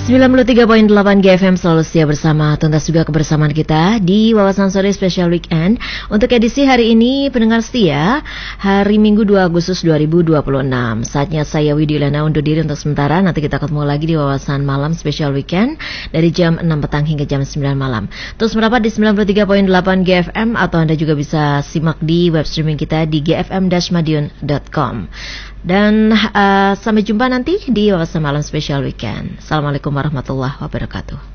93.8 GFM selalu setia bersama. Tuntas juga kebersamaan kita di Wawasan Sore Special Weekend. Untuk edisi hari ini, pendengar setia, hari Minggu 2 Agustus 2026. Saatnya saya Widi Lena undur diri untuk sementara. Nanti kita ketemu lagi di Wawasan Malam Special Weekend dari jam 6 petang hingga jam 9 malam. Terus merapat di 93.8 GFM atau Anda juga bisa simak di web streaming kita di gfm-madiun.com. Dan sampai jumpa nanti di Wawasan Malam Special Weekend. Assalamualaikum warahmatullahi wabarakatuh.